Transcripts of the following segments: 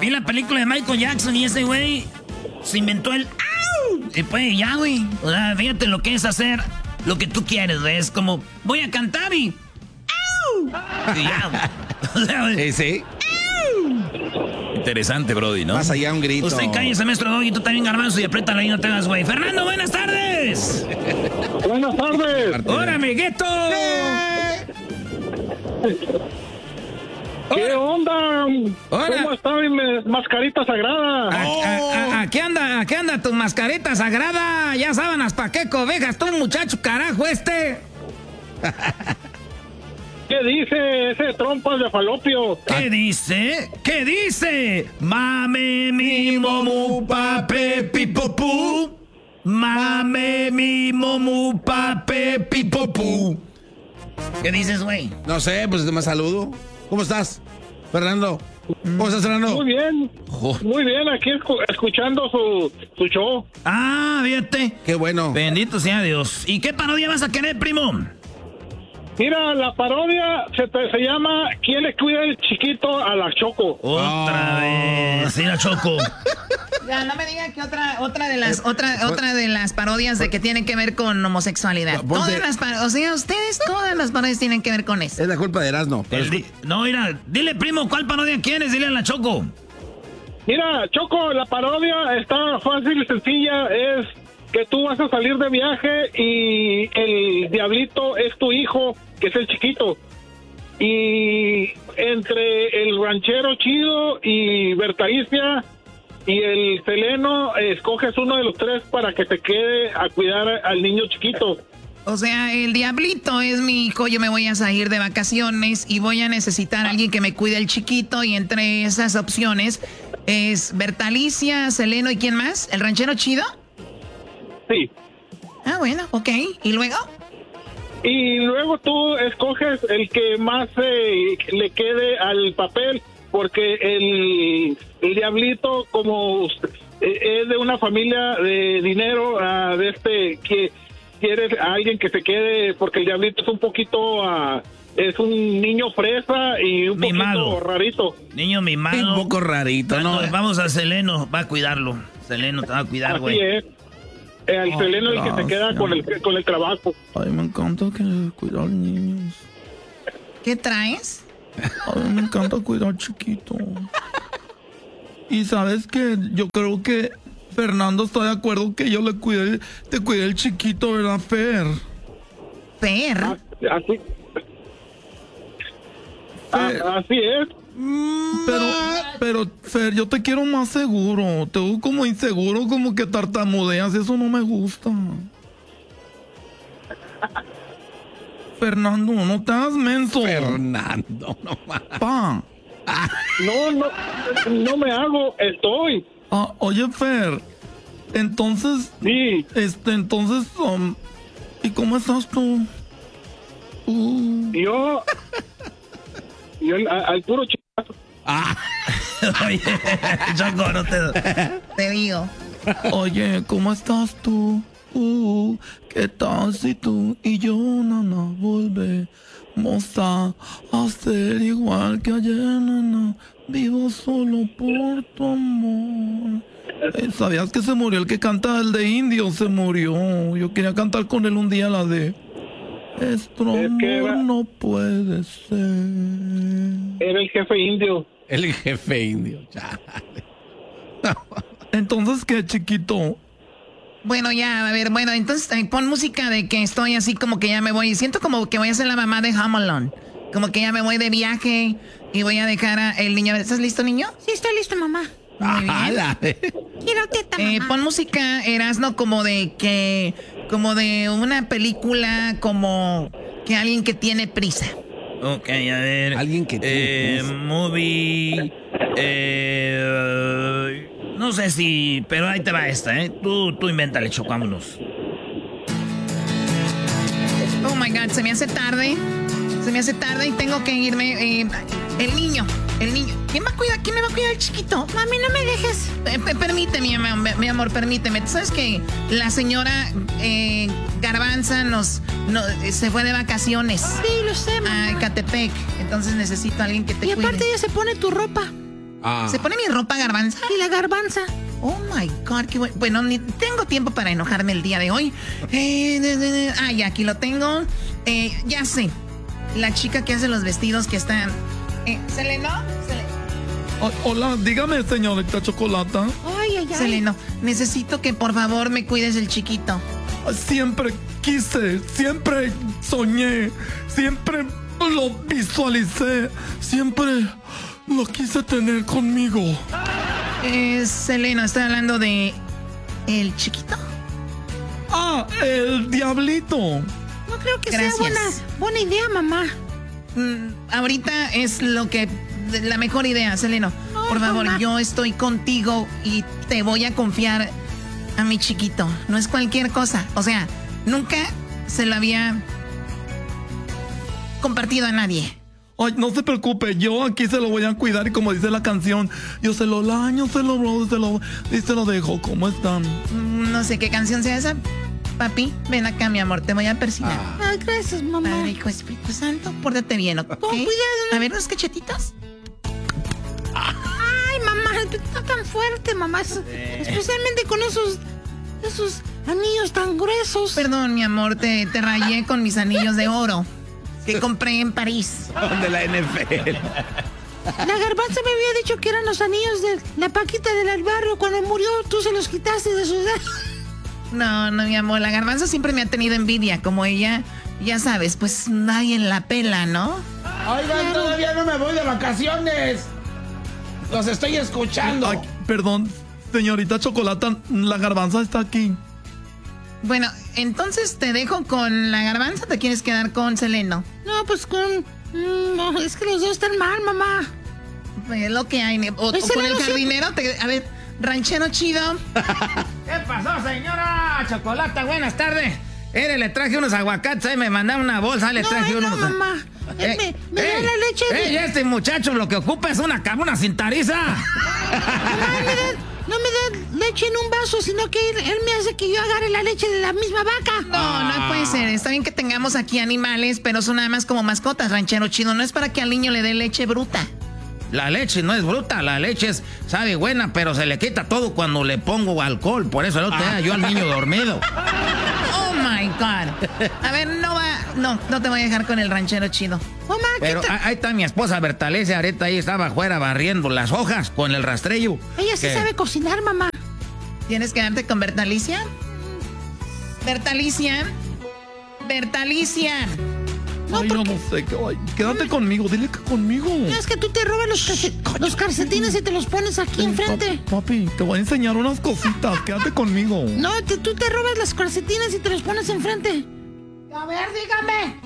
Vi la película de Michael Jackson y ese güey se inventó el ¡au! Y pues ya, güey. O sea, fíjate lo que es hacer lo que tú quieres, güey. Es como, voy a cantar y ¡au! Y ya, güey. O sea, güey. Sí. Interesante, Brody, ¿no? Más allá un grito. Usted cállese, maestro Doggy, tú también, Garbanzo, y apriétalo ahí, no te hagas, güey. Fernando, buenas tardes. Buenas tardes. ¡Hola, amiguito! ¿Qué onda? Hola. ¿Cómo está mi mascarita sagrada? Aquí anda tu mascarita sagrada. Ya sábanas, ¿pa' qué cobejas tú, muchacho carajo este? ¿Qué dice ese trompas de falopio? ¿Qué dice? ¿Qué dice? Mame mi momu pape pipopú. Mame mi momu pape pipopú. ¿Qué dices, güey? No sé, pues más saludo. ¿Cómo estás, Fernando? ¿Cómo estás, Fernando? Muy bien. Muy bien, aquí escuchando su show. Ah, fíjate. Qué bueno. Bendito sea Dios. ¿Y qué parodia vas a querer, primo? Mira, la parodia se llama ¿Quién le cuida el chiquito a la Choco? Otra vez. Sí, la Choco. Ya, no me diga que otra de las parodias de que tienen que ver con homosexualidad. Todas las todas las parodias tienen que ver con eso. Es la culpa de Erasmo. No, mira, dile, primo, ¿cuál parodia quieres? Dile a la Choco. Mira, Choco, la parodia está fácil y sencilla. Es que tú vas a salir de viaje y el diablito es tu hijo, que es el chiquito. Y entre el ranchero chido y Bertalicia y el Seleno, escoges uno de los tres para que te quede a cuidar al niño chiquito. O sea, el diablito es mi hijo, yo me voy a salir de vacaciones y voy a necesitar a alguien que me cuide el chiquito, y entre esas opciones es Bertalicia, Seleno y ¿quién más? ¿El ranchero chido? Sí. Ah, bueno, ok. ¿Y luego? Y luego tú escoges el que más le quede al papel, porque el diablito, como es de una familia de dinero, que quiere a alguien que se quede, porque el diablito es un poquito, es un niño fresa y un poquito rarito. Niño mimado. Un poco rarito, ¿no? Vamos a Seleno, va a cuidarlo. Seleno te va a cuidar, güey. Así es. El Seleno es el que se queda con el trabajo. Ay, me encanta que cuidar niños. ¿Qué traes? A mí me encanta cuidar chiquito. Y sabes que yo creo que Fernando está de acuerdo que yo te cuidé el chiquito, ¿verdad, Fer? ¿Fer? Así. Así es. Pero, Fer, yo te quiero más seguro. Te veo como inseguro, como que tartamudeas. Eso no me gusta. Fernando, no te hagas menso. Fernando, no más. Pa. No me hago, estoy. Oye, Fer, entonces... Sí. Entonces, ¿y cómo estás tú? Yo al puro chicazo. Oye, Choco, no te digo. Oye, ¿cómo estás tú? ¿Qué tal si tú y yo, nana, volvemos a hacer igual que ayer, nana? Vivo solo por tu amor. ¿Sabías que se murió el que canta el de Indio? Se murió. Yo quería cantar con él un día la de... Esto amor no puede ser. Era el jefe indio. El jefe indio, ya. Entonces, ¿qué, chiquito? Bueno, ya, a ver, bueno, entonces pon música de que estoy así como que ya me voy. Siento como que voy a ser la mamá de Home Alone. Como que ya me voy de viaje y voy a dejar a el niño. ¿Estás listo, niño? Sí, estoy listo, mamá. Muy bien. Quiero teta, mamá. Pon música, Erasno, como de una película, como que alguien que tiene prisa. Ok, a ver. Alguien que tiene prisa. Movie. No sé si, pero ahí te va esta, ¿eh? Tú invéntale, Choco, vámonos. Oh my God, se me hace tarde y tengo que irme. El niño. ¿Quién me va a cuidar el chiquito? Mami, no me dejes. Permíteme, mi amor, permíteme. ¿Tú sabes que la señora Garbanza se fue de vacaciones? Sí, lo sé, mamá. A Ecatepec. Entonces necesito a alguien que te cuide. Y aparte ella se pone tu ropa. ¿Se pone mi ropa, Garbanza? ¿Y la garbanza? Oh my God, qué bueno. Ni tengo tiempo para enojarme el día de hoy. Ya aquí lo tengo. Ya sé. La chica que hace los vestidos que está. ¿Seleno? Hola, dígame, señorita Chocolata. Ay. Seleno, necesito que por favor me cuides el chiquito. Siempre quise, siempre soñé, siempre lo visualicé, siempre lo quise tener conmigo. Seleno, estoy hablando de el chiquito. El diablito. No creo que Gracias. sea buena idea, mamá. Ahorita es la mejor idea, Seleno. Por favor, mamá. yo estoy contigo y te voy a confiar a mi chiquito. No es cualquier cosa. O sea, nunca se lo había compartido a nadie. Ay, no se preocupe, yo aquí se lo voy a cuidar y como dice la canción, yo se lo laño, se lo dejo. ¿Cómo están? No sé qué canción sea esa. Papi, ven acá, mi amor, te voy a persignar. Ay, gracias, mamá. Padre, Hijo, Espíritu Santo, pórtate bien, ¿ok? Con cuidado. A ver, unos cachetitos. Ay, mamá, está tan fuerte, mamá. Especialmente con esos anillos tan gruesos. Perdón, mi amor, te rayé con mis anillos de oro que compré en París. De la NFL. La garbanza me había dicho que eran los anillos de la Paquita del barrio. Cuando murió, tú se los quitaste de sus dedos. No, mi amor, la Garbanza siempre me ha tenido envidia, como ella, ya sabes, pues nadie la pela, ¿no? Oigan, todavía no me voy de vacaciones. Los estoy escuchando. Ay, perdón, señorita Chocolata, la Garbanza está aquí. Bueno, entonces te dejo con la Garbanza, ¿o te quieres quedar con Seleno? No, pues con... no, es que los dos están mal, mamá. Pues lo que hay, o Pues con el Seleno jardinero, a ver, ranchero chido. ¿Qué pasó, señora Chocolata? Buenas tardes. Le traje unos aguacates, ahí me mandaron una bolsa, le traje no, unos... mamá. Me da la leche de... Este muchacho lo que ocupa es una cintariza. Mamá, no me da leche en un vaso, sino que él me hace que yo agarre la leche de la misma vaca. No puede ser. Está bien que tengamos aquí animales, pero son nada más como mascotas, ranchero chido. No es para que al niño le dé leche bruta. La leche no es bruta, la leche sabe buena, pero se le quita todo cuando le pongo alcohol. Por eso el otro día yo al niño dormido. Oh my God. A ver, no te voy a dejar con el ranchero chido. Mamá, Pero ahí está mi esposa Bertalicia, ahorita ahí estaba afuera barriendo las hojas con el rastrillo. ella sí sabe cocinar, mamá. ¿Tienes que darte con Bertalicia? Bertalicia. No, Ay, yo no sé. Ay, quédate conmigo, dile que conmigo. No, es que tú te robas los calcetines y te los pones aquí enfrente. Papi, te voy a enseñar unas cositas, quédate conmigo. No, tú te robas los calcetines y te los pones enfrente. A ver, dígame.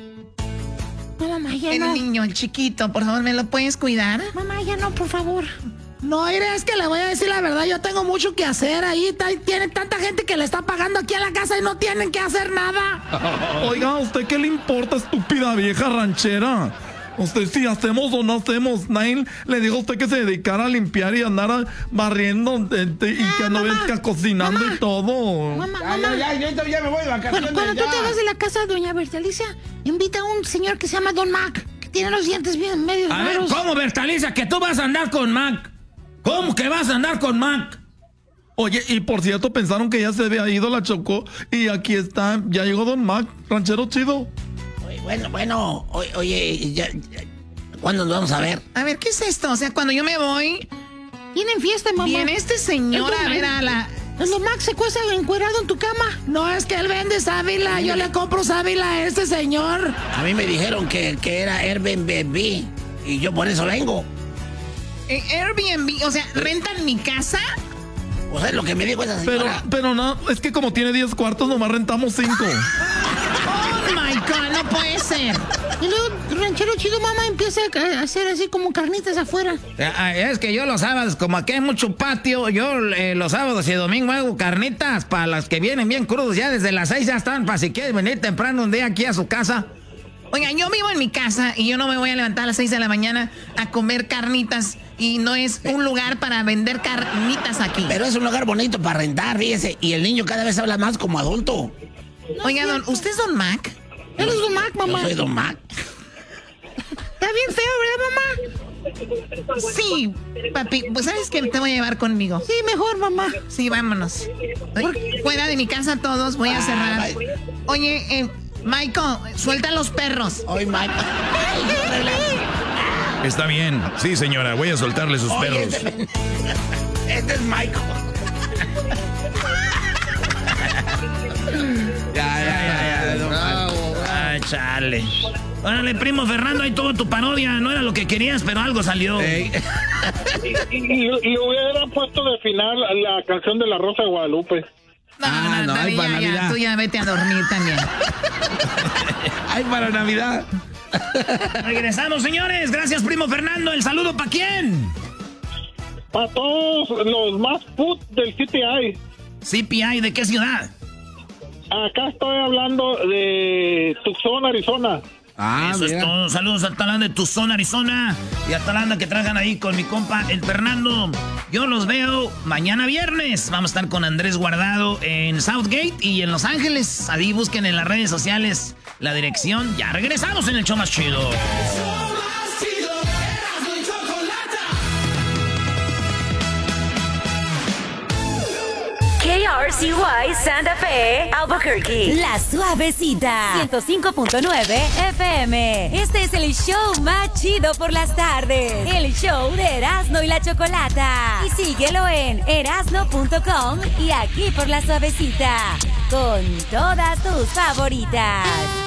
No, mamá, ya El no. niño, el chiquito, por favor, ¿me lo puedes cuidar? Mamá, ya no, por favor. No, mire, es que le voy a decir la verdad, yo tengo mucho que hacer ahí. Tiene tanta gente que le está pagando aquí a la casa y no tienen que hacer nada. Oiga, ¿a usted qué le importa, estúpida vieja ranchera? Usted si hacemos o no hacemos. Nadie le dijo a usted que se dedicara a limpiar y andar barriendo y que andara cocinando y todo. Mamá, Yo ya me voy de vacaciones. Cuando tú ya. te vas de la casa de doña Bertalicia, invita a un señor que se llama Don Mac, que tiene los dientes bien medio A ver, raros. ¿cómo, Bertalicia, que tú vas a andar con Mac? ¿Cómo que vas a andar con Mac? Oye, y por cierto, pensaron que ya se había ido la Chocó y aquí está, ya llegó Don Mac, ranchero chido. Bueno, oye, ¿cuándo nos vamos a ver? A ver, ¿qué es esto? O sea, cuando yo me voy, Tienen fiesta, mamá. viene este señor a ver a la... El Don Mac se cuesta encuerado en tu cama. No, es que él vende sábila, yo le compro sábila a este señor. A mí me dijeron que era Airbnb y yo por eso vengo. Airbnb, o sea, ¿rentan mi casa? O sea, lo que me dijo esa señora. Pero no, es que como tiene 10 cuartos, nomás rentamos 5. Oh my God, no puede ser. Y luego, ranchero chido, mamá, empieza a hacer así como carnitas afuera. Es que yo los sábados, como aquí hay mucho patio, yo los sábados y domingos hago carnitas para las que vienen bien crudos. Ya desde las 6 ya están, para si quieren venir temprano un día aquí a su casa. Oigan, yo vivo en mi casa y yo no me voy a levantar a las 6 de la mañana a comer carnitas y no es un lugar para vender carnitas aquí. Pero es un lugar bonito para rentar, fíjese. Y el niño cada vez habla más como adulto. Oiga, ¿usted es Don Mac? Él es Don Mac, mamá. Yo soy Don Mac. Está bien feo, ¿verdad, mamá? Sí, papi, pues ¿sabes qué? Te voy a llevar conmigo. Sí, mejor, mamá. Sí, vámonos. Fuera de mi casa todos, voy a cerrar. Oye, Michael, suelta los perros. Oye, Michael. Está bien. Sí, señora, voy a soltarle sus perros. Este es Michael. Ya. Ay, chale. Órale, primo Fernando, ahí tuvo tu parodia. No era lo que querías, pero algo salió. Y hubiera puesto de final la canción de La Rosa de Guadalupe. No, hay para Navidad. Tú ya vete a dormir también. Ay, para Navidad. Regresamos, señores. Gracias, primo Fernando. ¿El saludo para quién? Para todos los más put del CPI. CPI, ¿de qué ciudad? Acá estoy hablando de Tucson, Arizona. Eso es todo. Saludos a Atalanta de Tucson, Arizona. Y a Atalanta que trabajan ahí con mi compa, el Fernando. Yo los veo mañana viernes. Vamos a estar con Andrés Guardado en Southgate y en Los Ángeles. Ahí busquen en las redes sociales la dirección. Ya regresamos en el show más chido. KRCY Santa Fe, Albuquerque. La Suavecita. 105.9 FM. Este es el show más chido por las tardes. El show de Erasno y la Chocolata. Y síguelo en erasno.com y aquí por La Suavecita. Con todas tus favoritas.